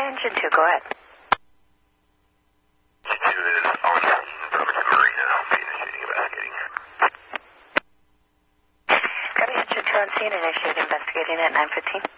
engine 2, go ahead. Engine 2 is Austin, Birmingham Marina. I'll be initiating investigating. Copy, engine 2 on scene, initiate investigating at 9:15.